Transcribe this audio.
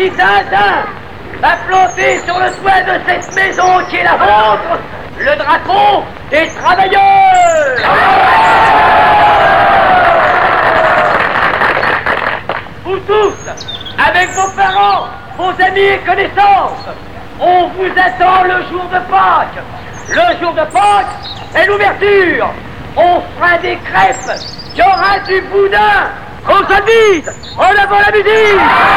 petit Tintin va planter sur le toit de cette maison qui est la vôtre le drapeau des travailleurs. Vous tous, avec vos parents, vos amis et connaissances, on vous attend le jour de Pâques. Le jour de Pâques est l'ouverture. On fera des crêpes, il y aura du boudin. Qu'on se dise, en avant la musique.